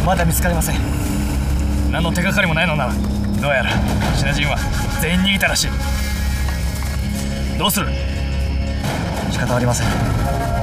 まだ見つかりません。何の手がかりもないのなら、どうやらシナ人は全員逃げたらしい。どうする？仕方ありません。